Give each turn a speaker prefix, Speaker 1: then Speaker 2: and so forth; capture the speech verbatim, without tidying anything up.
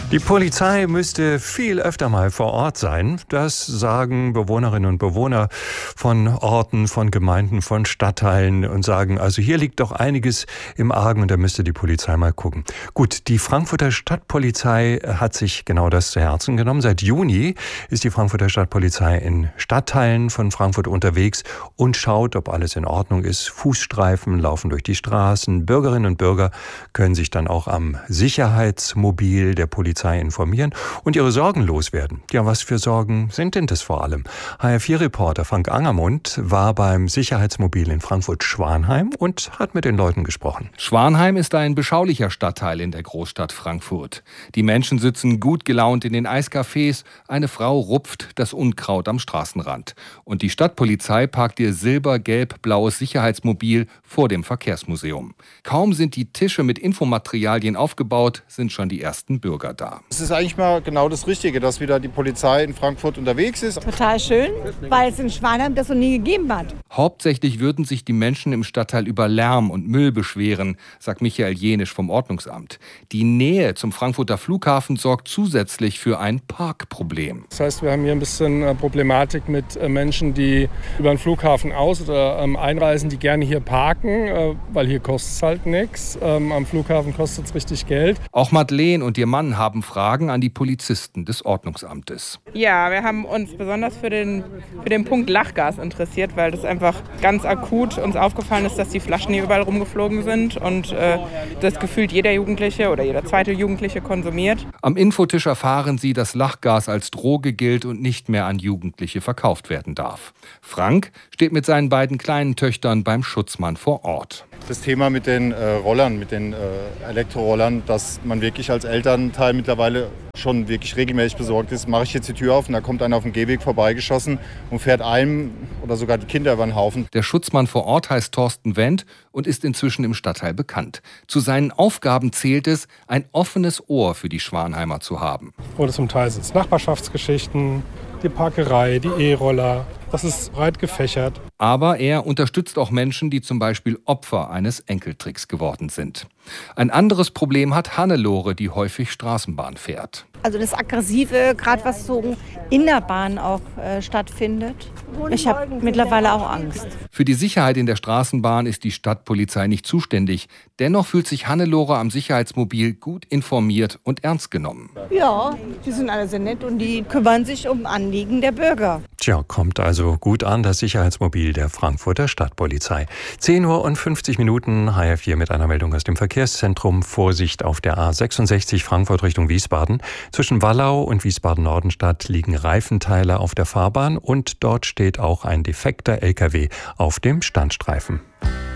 Speaker 1: Die Polizei müsste viel öfter mal vor Ort sein. Das sagen Bewohnerinnen und Bewohner von Orten, von Gemeinden, von Stadtteilen und sagen, also hier liegt doch einiges im Argen und da müsste die Polizei mal gucken. Gut, die Frankfurter Stadtpolizei hat sich genau das zu Herzen genommen. Seit Juni ist die Frankfurter Stadtpolizei in Stadtteilen von Frankfurt unterwegs und schaut, ob alles in Ordnung ist. Fußstreifen laufen durch die Straßen. Bürgerinnen und Bürger können sich dann auch am Sicherheitsmobil der Polizei informieren und ihre Sorgen loswerden. Ja, was für Sorgen sind denn das vor allem? H R vier Reporter Frank Angermund war beim Sicherheitsmobil in Frankfurt-Schwanheim und hat mit den Leuten gesprochen.
Speaker 2: Schwanheim ist ein beschaulicher Stadtteil in der Großstadt Frankfurt. Die Menschen sitzen gut gelaunt in den Eiscafés, eine Frau rupft das Unkraut am Straßenrand. Und die Stadtpolizei parkt ihr silber-gelb-blaues Sicherheitsmobil vor dem Verkehrsmuseum. Kaum sind die Tische mit Infomaterialien aufgebaut, sind schon die ersten Bürger da.
Speaker 3: Es ist eigentlich mal genau das Richtige, dass wieder die Polizei in Frankfurt unterwegs ist.
Speaker 4: Total schön, weil es in Schwanheim das noch nie gegeben hat.
Speaker 2: Hauptsächlich würden sich die Menschen im Stadtteil über Lärm und Müll beschweren, sagt Michael Jenisch vom Ordnungsamt. Die Nähe zum Frankfurter Flughafen sorgt zusätzlich für ein Parkproblem.
Speaker 5: Das heißt, wir haben hier ein bisschen Problematik mit Menschen, die über den Flughafen aus- oder einreisen, die gerne hier parken, weil hier kostet es halt nichts. Am Flughafen kostet es richtig Geld.
Speaker 2: Auch Madeleine und ihr Mann haben Fragen an die Polizisten des Ordnungsamtes.
Speaker 6: Ja, wir haben uns besonders für den, für den Punkt Lachgas interessiert, weil das einfach ganz akut uns aufgefallen ist, dass die Flaschen hier überall rumgeflogen sind und äh, das gefühlt jeder Jugendliche oder jeder zweite Jugendliche konsumiert.
Speaker 2: Am Infotisch erfahren sie, dass Lachgas als Droge gilt und nicht mehr an Jugendliche verkauft werden darf. Frank steht mit seinen beiden kleinen Töchtern beim Schutzmann vor Ort.
Speaker 3: Das Thema mit den äh, Rollern, mit den äh, Elektrorollern, dass man wirklich als Elternteil mittlerweile schon wirklich regelmäßig besorgt ist, mache ich jetzt die Tür auf und da kommt einer auf dem Gehweg vorbeigeschossen und fährt einem oder sogar die Kinder über den Haufen.
Speaker 2: Der Schutzmann vor Ort heißt Thorsten Wendt und ist inzwischen im Stadtteil bekannt. Zu seinen Aufgaben zählt es, ein offenes Ohr für die Schwanheimer zu haben.
Speaker 5: Oder zum Teil sind es Nachbarschaftsgeschichten, die Parkerei, die E-Roller. Das ist breit gefächert.
Speaker 2: Aber er unterstützt auch Menschen, die zum Beispiel Opfer eines Enkeltricks geworden sind. Ein anderes Problem hat Hannelore, die häufig Straßenbahn fährt.
Speaker 4: Also das Aggressive, gerade was so in der Bahn auch äh, stattfindet. Ich habe mittlerweile auch Angst.
Speaker 2: Für die Sicherheit in der Straßenbahn ist die Stadtpolizei nicht zuständig. Dennoch fühlt sich Hannelore am Sicherheitsmobil gut informiert und ernst genommen.
Speaker 4: Ja, die sind alle sehr nett und die kümmern sich um Anliegen der Bürger.
Speaker 1: Tja, kommt also gut an, das Sicherheitsmobil der Frankfurter Stadtpolizei. zehn Uhr und fünfzig Minuten, H R vier mit einer Meldung aus dem Verkehrszentrum. Vorsicht auf der A sechsundsechzig Frankfurt Richtung Wiesbaden. Zwischen Wallau und Wiesbaden-Nordenstadt liegen Reifenteile auf der Fahrbahn und dort steht auch ein defekter L K W auf dem Standstreifen.